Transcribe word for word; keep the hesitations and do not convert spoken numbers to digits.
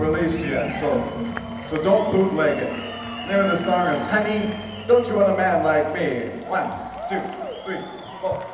released yet, so so don't bootleg it. The name of the song is Honey, Don't You Want a Man Like Me? One, two, three, four.